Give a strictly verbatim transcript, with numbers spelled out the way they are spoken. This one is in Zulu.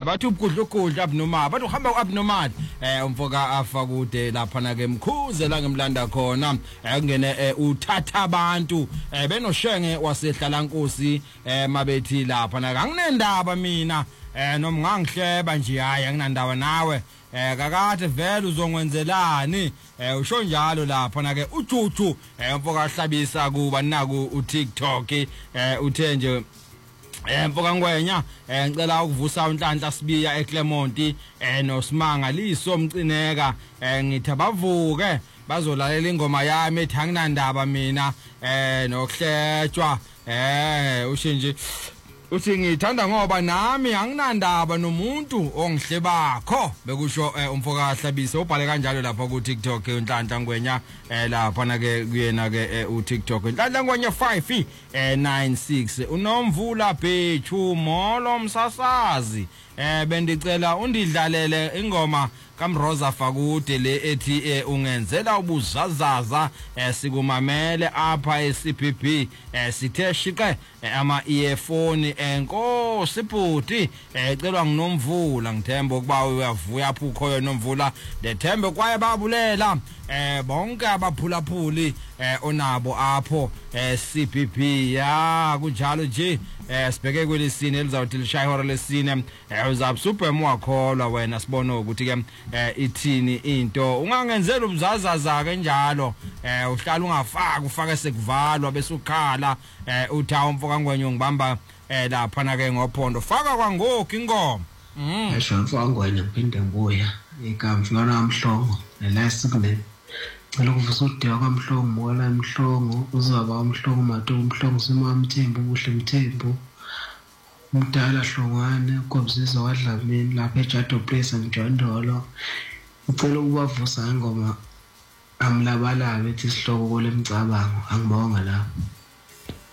bathi ukudla ukudla abnormal bathi uhamba uabnormal eh umfoka afakude lapha na ke Mkhuze la ngemlanda khona ngene uthatha abantu benoshenge wasehlala Nkosi mabethi lapha na anginendaba mina eh noma ngangihleba nje hayi anginandaba nawe eh kakade vele uzongwenzelani eh usho njalo lapha na ke uJuju umfoka ahlabisa kuba naku uTikTok eh uthe nje Eh mfoka ngwenya eh ngicela ukuvusa uNhlanhla Sibiya eClermont eh noSimangaliso Mcineka eh ngithi bavuke bazolalela ingoma yami ethi anginandaba mina eh nokuhletshwa eh usho nje uthi ngithanda ngoba nami anginandaba nomuntu ongihlebakho bekusho umfoka Hlabisa ubhale kanjalo lapha ku TikTok uNhlanhla Ngwenya lapha na ke kuyena ke u TikTok Nhlanhla Ngwenya five nine six unomvula Bhethu Molo Msasazi eh bendicela undidlalele ingoma kaMroza Fakude le ethi ungenzela ubuzazaza sikumamele apha eC P B sithe shiqe ama earphone enkosi bhuti ecelwa nginomvula ngithemba ukuba uyavuya apho ukhoyo nomvula ndethembe kwaye babulela eh bonke abaphulaphuli onabo apho C P B ya kunjalo nje eh sibheke kwelesine elizawuthi lishaya ihora lesine uzabusubhemu wakholwa wena sibone ukuthi ke ithini into ungangenzela ubuzazaza kanjalo eh uhlala ungafaka ufake sekuvalwa bese ukhala utha umfoka Ngwenya ngibamba lapha na ke ngophondo faka kwangoku ingoma mhm esho umfoka Ngwenya ngiphinde ngibuya igama ngona amhlongo nelasiku cela ukuvusa uDewa kwaMhlongo mola eMhlongo uzaba uMhlongo Matu uMhlongo Simamthembu ubuhle Mthembu umdala Hlongwane ukobusisa waDlamini lapha eJado Place eMjondolo ucela ukubavusa ingoma amlabalaba ethi sihloko kole mcabango angibonga lapho.